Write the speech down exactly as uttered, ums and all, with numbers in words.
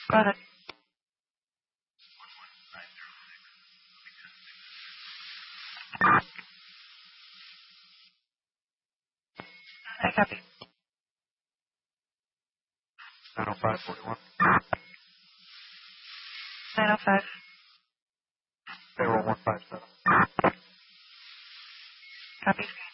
Go ahead. I copy. nine oh five forty-one. nine oh five. Payroll one five seven. Copy.